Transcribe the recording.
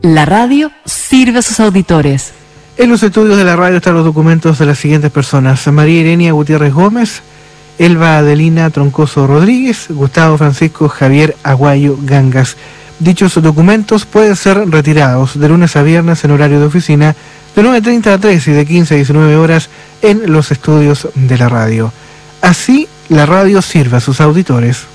La radio sirve a sus auditores. En los estudios de la radio están los documentos de las siguientes personas: María Irenia Gutiérrez Gómez, Elba Adelina Troncoso Rodríguez, Gustavo Francisco Javier Aguayo Gangas. Dichos documentos pueden ser retirados de lunes a viernes en horario de oficina de 9:30 a 3 y de 15 a 19 horas en los estudios de la radio. Así, la radio sirve a sus auditores.